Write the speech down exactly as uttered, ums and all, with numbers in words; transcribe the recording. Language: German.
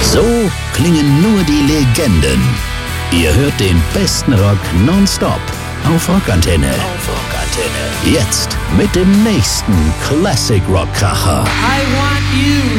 So klingen nur die Legenden. Ihr hört den besten Rock nonstop auf Rockantenne. Auf Rockantenne. Jetzt mit dem nächsten Classic Rock Kracher. I want you